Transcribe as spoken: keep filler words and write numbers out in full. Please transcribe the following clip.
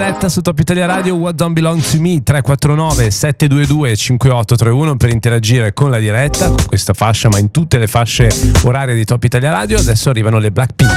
Diretta su Top Italia Radio, What Don't Belong to Me. Tre quattro nove sette due due cinque otto tre uno per interagire con la diretta, con questa fascia, ma in tutte le fasce orarie di Top Italia Radio. Adesso arrivano le Blackpink.